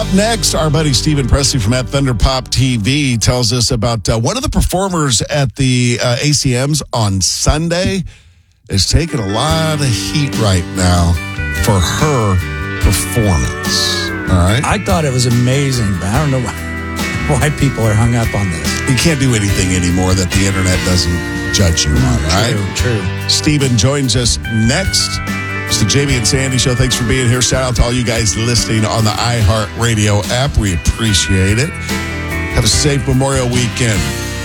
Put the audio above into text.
Up next, our buddy Stephen Presley from at Thunder Pop TV tells us about one of the performers at the ACMs on Sunday is taking a lot of heat right now for her performance. All right? I thought it was amazing, but I don't know why people are hung up on this. You can't do anything anymore that the internet doesn't judge you on, right? True. Stephen joins us next. It's the Jamie and Sandy Show. Thanks for being here. Shout out to all you guys listening on the iHeartRadio app. We appreciate it. Have a safe Memorial Weekend.